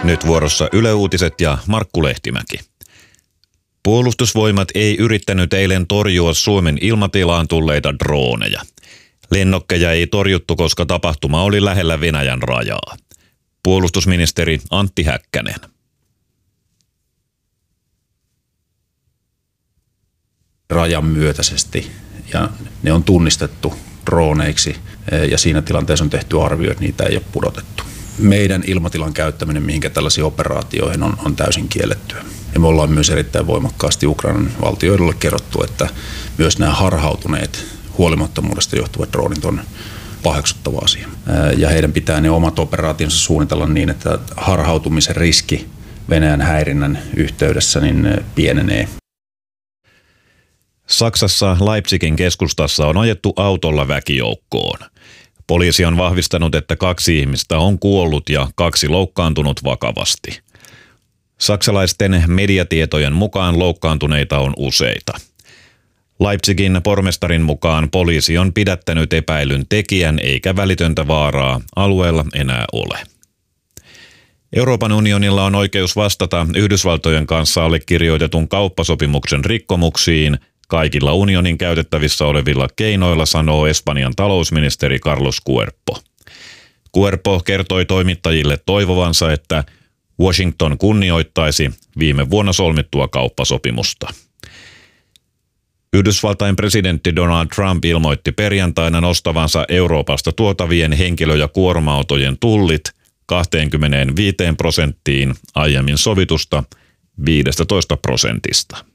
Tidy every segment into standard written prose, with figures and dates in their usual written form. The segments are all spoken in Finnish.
Nyt vuorossa Yle Uutiset ja Markku Lehtimäki. Puolustusvoimat ei yrittänyt eilen torjua Suomen ilmatilaan tulleita drooneja. Lennokkeja ei torjuttu, koska tapahtuma oli lähellä Venäjän rajaa. Puolustusministeri Antti Häkkänen. Rajan myötäisesti ja ne on tunnistettu drooneiksi ja siinä tilanteessa on tehty arvio, että niitä ei ole pudotettu. Meidän ilmatilan käyttäminen mihinkä tällaisiin operaatioihin on täysin kiellettyä. Ja me ollaan myös erittäin voimakkaasti Ukrainan valtioille kerrottu, että myös nämä harhautuneet huolimattomuudesta johtuvat droonit on paheksuttava asia. Ja heidän pitää ne omat operaationsa suunnitella niin, että harhautumisen riski Venäjän häirinnän yhteydessä niin pienenee. Saksassa Leipzigin keskustassa on ajettu autolla väkijoukkoon. Poliisi on vahvistanut, että 2 ihmistä on kuollut ja 2 loukkaantunut vakavasti. Saksalaisten mediatietojen mukaan loukkaantuneita on useita. Leipzigin pormestarin mukaan poliisi on pidättänyt epäilyn tekijän eikä välitöntä vaaraa alueella enää ole. Euroopan unionilla on oikeus vastata Yhdysvaltojen kanssa allekirjoitetun kauppasopimuksen rikkomuksiin kaikilla unionin käytettävissä olevilla keinoilla, sanoo Espanjan talousministeri Carlos Cuerpo. Cuerpo kertoi toimittajille toivovansa, että Washington kunnioittaisi viime vuonna solmittua kauppasopimusta. Yhdysvaltain presidentti Donald Trump ilmoitti perjantaina nostavansa Euroopasta tuotavien henkilö- ja kuorma-autojen tullit 25% aiemmin sovitusta 15%.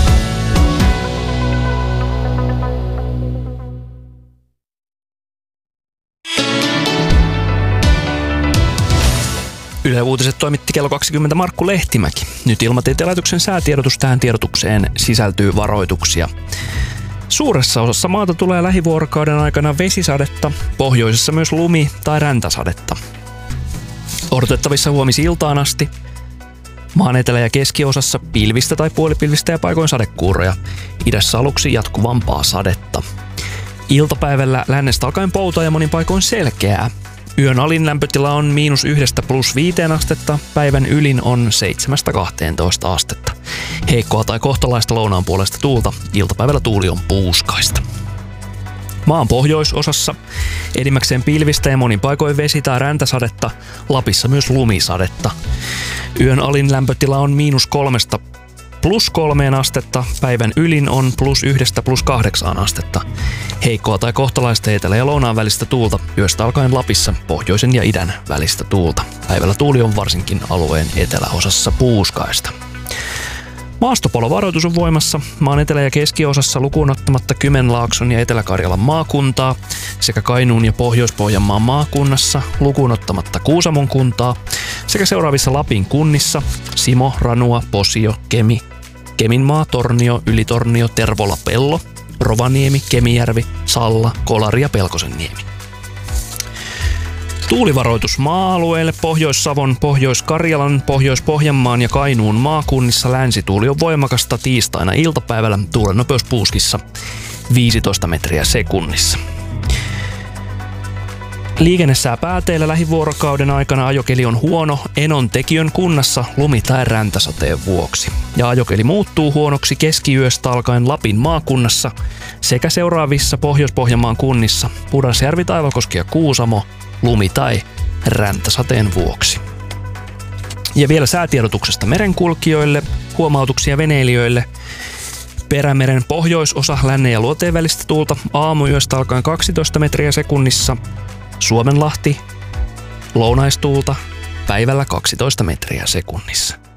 Yle Uutiset toimitti kello 20 Markku Lehtimäki. Nyt Ilmatieteen laitoksen säätiedotus. Tähän tiedotukseen sisältyy varoituksia. Suuressa osassa maata tulee lähivuorokauden aikana vesisadetta, pohjoisessa myös lumi- tai räntäsadetta. Odotettavissa huomisi-iltaan asti. Maan etelä- ja keskiosassa pilvistä tai puolipilvistä ja paikoin sadekuuroja. Idässä aluksi jatkuvampaa sadetta. Iltapäivällä lännestä alkaen poutaa ja monin paikoin selkeää. Yön alin lämpötila on -1 +5 astetta, päivän ylin on 7-12 astetta. Heikkoa tai kohtalaista lounaan puolesta tuulta, iltapäivällä tuuli on puuskaista. Maan pohjoisosassa enimmäkseen pilvistä ja monin paikoin vesi- tai räntäsadetta, Lapissa myös lumisadetta. Yön alin lämpötila on -3 +3 astetta, päivän ylin on +1 +8 astetta. Heikkoa tai kohtalaista etelä- ja lounaan välistä tuulta, yöstä alkaen Lapissa pohjoisen ja idän välistä tuulta. Päivällä tuuli on varsinkin alueen eteläosassa puuskaista. Maastopolovaroitus on voimassa maan etelä- ja keskiosassa lukuun ottamatta Kymenlaakson ja Etelä-Karjalan maakuntaa sekä Kainuun ja Pohjois-Pohjanmaan maakunnassa lukuun ottamatta Kuusamon kuntaa sekä seuraavissa Lapin kunnissa Simo, Ranua, Posio, Kemi, Keminmaa, Tornio, Ylitornio, Tervola, Pello, Rovaniemi, Kemijärvi, Salla, Kolari ja Pelkosenniemi. Tuulivaroitus maa-alueelle Pohjois-Savon, Pohjois-Karjalan, Pohjois-Pohjanmaan ja Kainuun maakunnissa länsituuli on voimakasta tiistaina iltapäivällä, tuulen nopeus puuskissa 15 metriä sekunnissa. Liikennesää pääteillä lähivuorokauden aikana ajokeli on huono Enontekiön kunnassa lumi- tai räntäsateen vuoksi. Ja ajokeli muuttuu huonoksi keskiyöstä alkaen Lapin maakunnassa sekä seuraavissa Pohjois-Pohjanmaan kunnissa Pudasjärvi, Taivalkoski ja Kuusamo lumi- tai räntäsateen vuoksi. Ja vielä säätiedotuksesta merenkulkijoille, huomautuksia veneilijöille. Perämeren pohjoisosa lännen ja luoteen välistä tuulta aamuyöstä alkaen 12 metriä sekunnissa. Suomenlahti, lounaistuulta, päivällä 12 metriä sekunnissa.